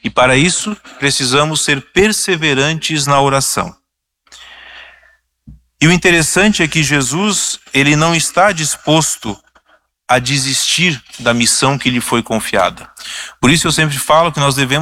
E para isso, precisamos ser perseverantes na oração. E o interessante é que Jesus, ele não está disposto a desistir da missão que lhe foi confiada. Por isso eu sempre falo que nós devemos